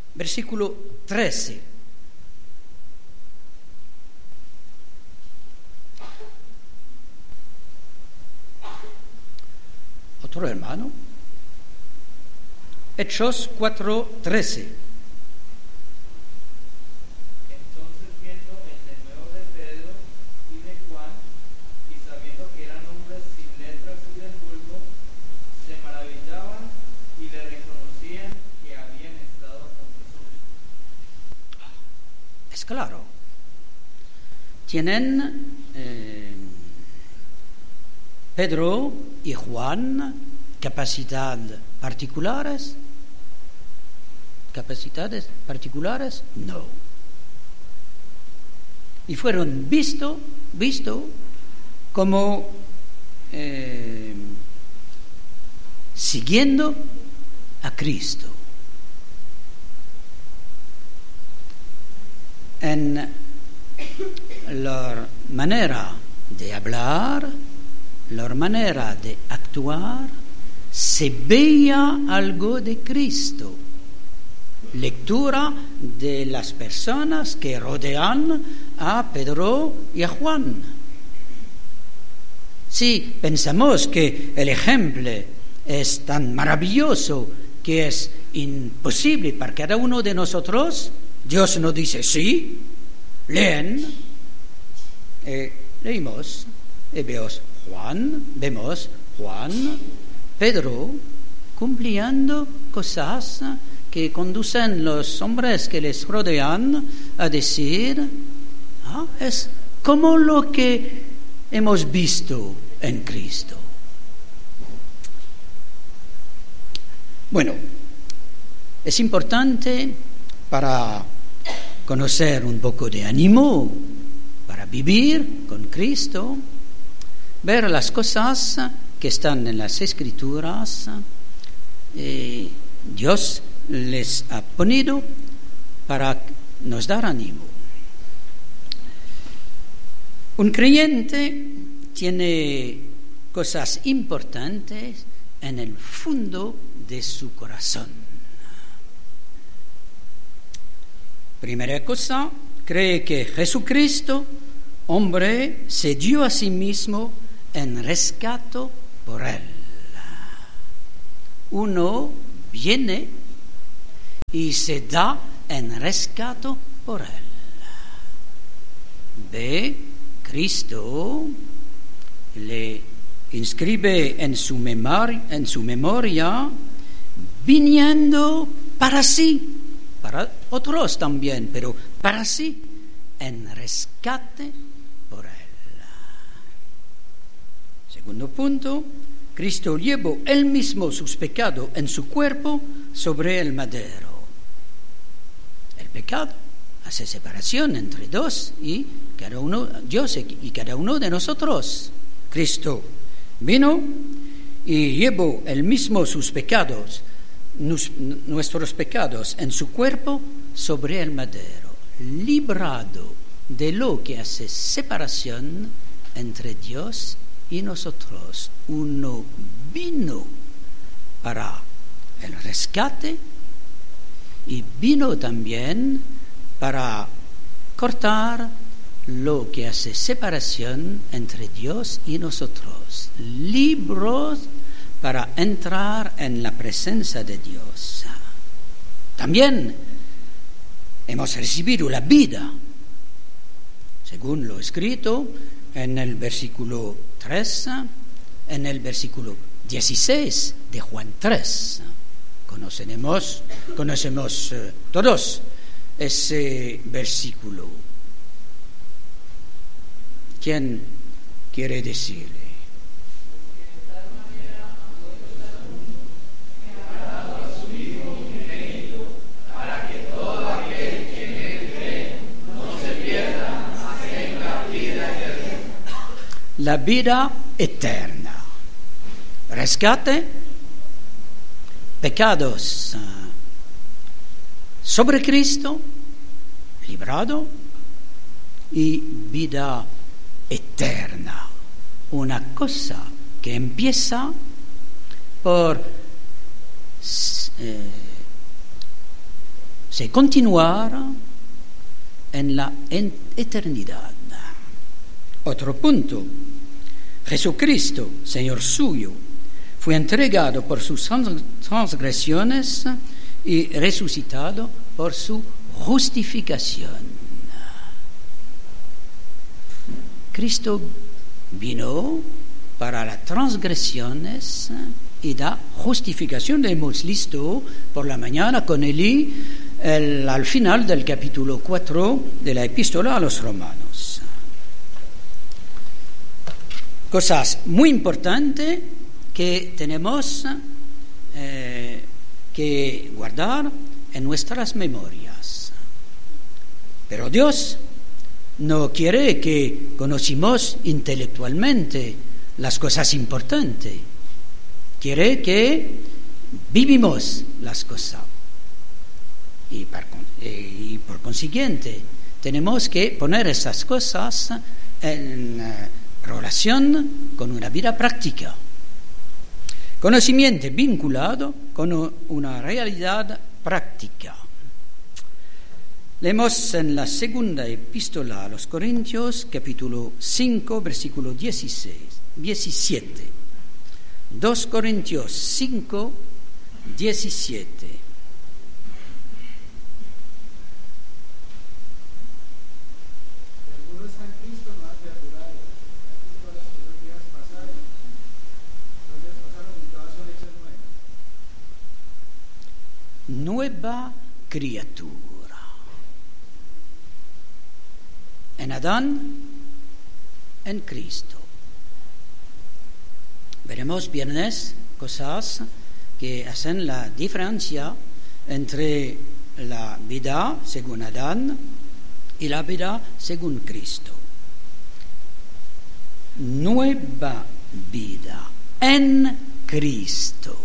versículo 13. Otro hermano. Hechos 4:13. Entonces viendo el denuedo de Pedro y de Juan, y sabiendo que eran hombres sin letras y de vulgo, se maravillaban y le reconocían que habían estado con Jesús. Es claro. Tienen Pedro y Juan capacidades particulares. No. Y fueron visto como siguiendo a Cristo. En la manera de hablar, la manera de actuar, se veía algo de Cristo. Lectura de las personas que rodean a Pedro y a Juan. Si pensamos que el ejemplo es tan maravilloso que es imposible para cada uno de nosotros, Dios nos dice sí, leímos y vemos Juan, Pedro cumpliendo cosas que conducen los hombres que les rodean a decir, es como lo que hemos visto en Cristo. Bueno, es importante para conocer un poco de ánimo, para vivir con Cristo, ver las cosas que están en las Escrituras. Dios les ha ponido para nos dar ánimo. Un creyente tiene cosas importantes en el fondo de su corazón. Primera cosa, cree que Jesucristo, hombre, se dio a sí mismo en rescate por él. Uno viene y se da en rescate por él. Ve, Cristo le inscribe en su memoria, viniendo para sí, para otros también, pero para sí, en rescate por él. Segundo punto, Cristo llevó él mismo sus pecados en su cuerpo sobre el madero. El pecado hace separación entre Dios y cada uno de nosotros. Cristo vino y llevó él mismo sus pecados, nuestros pecados en su cuerpo sobre el madero, librado de lo que hace separación entre Dios y nosotros. Uno vino para el rescate y vino también para cortar lo que hace separación entre Dios y nosotros, libros para entrar en la presencia de Dios. También hemos recibido la vida, según lo escrito en el versículo 3, en el versículo 16 de Juan 3. Conocemos todos ese versículo. ¿Quién quiere decirle? La vida eterna, rescate, pecados sobre Cristo, librado, y vida eterna, una cosa que empieza por se continuar en la eternidad. Otro punto. Jesucristo, Señor suyo, fue entregado por sus transgresiones y resucitado por su justificación. Cristo vino para las transgresiones y la justificación. Lo hemos visto por la mañana con Eli al final del capítulo 4 de la epístola a los romanos. Cosas muy importantes que tenemos que guardar en nuestras memorias. Pero Dios no quiere que conocimos intelectualmente las cosas importantes. Quiere que vivimos las cosas. Y por consiguiente, tenemos que poner esas cosas en relación con una vida práctica. Conocimiento vinculado con una realidad práctica. Leemos en la segunda epístola a los Corintios, capítulo 5, versículo 17. 2 Corintios 5, 17. Nueva criatura. En Adán, en Cristo. Veremos viernes cosas que hacen la diferencia entre la vida según Adán y la vida según Cristo. Nueva vida en Cristo.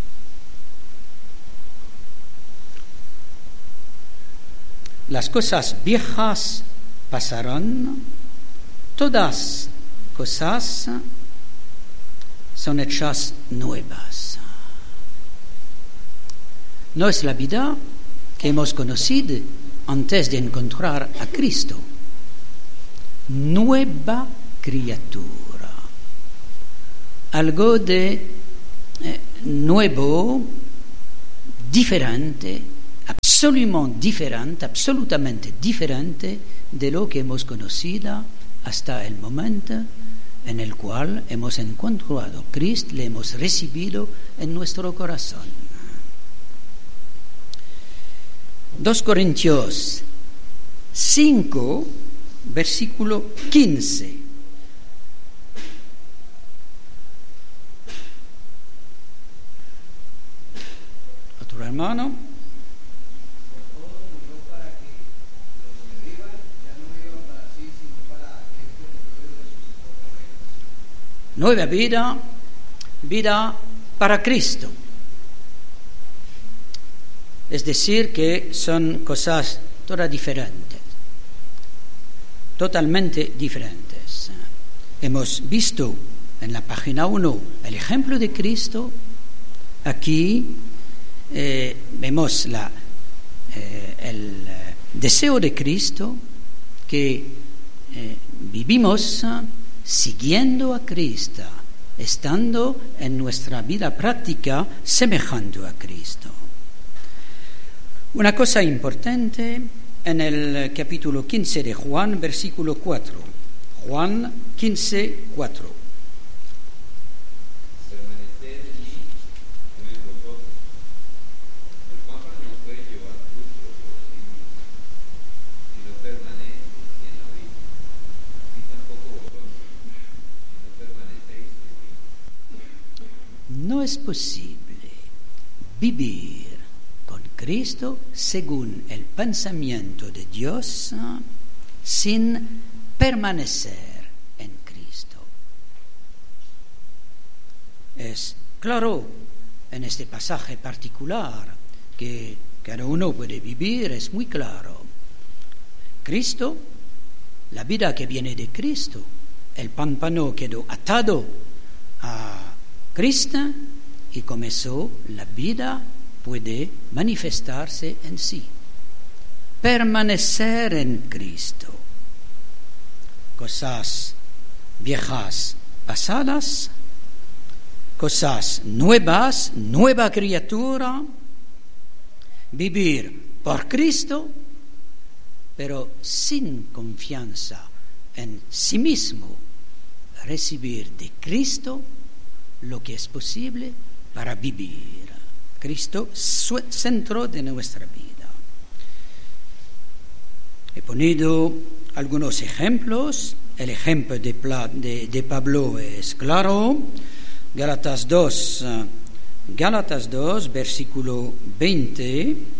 Las cosas viejas pasarán, todas cosas son hechas nuevas. No es la vida que hemos conocido antes de encontrar a Cristo. Nueva criatura. Algo de nuevo, diferente, absolutamente diferente de lo que hemos conocido hasta el momento en el cual hemos encontrado a Cristo, le hemos recibido en nuestro corazón. 2 Corintios 5, versículo 15. Otro hermano. Nueva vida, vida para Cristo. Es decir, que son cosas todas diferentes, totalmente diferentes. Hemos visto en la página 1 el ejemplo de Cristo. Aquí vemos el deseo de Cristo, que vivimos siguiendo a Cristo, estando en nuestra vida práctica semejando a Cristo. Una cosa importante en el capítulo 15 de Juan, versículo 4. Juan 15, 4. Permaneced en mí, yo en vosotros. El pájaro no puede llevar fruto por sí mismo, si no permanece en la vid. Así tampoco vosotros, si no permanecéis en mí. No es posible vivir con Cristo según el pensamiento de Dios sin permanecer en Cristo. Es claro en este pasaje particular que cada uno puede vivir, es muy claro. Cristo, la vida que viene de Cristo, el pámpano quedó atado a Cristo y comenzó la vida puede manifestarse en sí. permanecer en Cristo. Cosas viejas pasadas, cosas nuevas, nueva criatura, vivir por Cristo, pero sin confianza en sí mismo, recibir de Cristo lo que es posible para vivir. Cristo, centro de nuestra vida. He ponido algunos ejemplos. El ejemplo de Pablo es claro. Gálatas 2, versículo 20.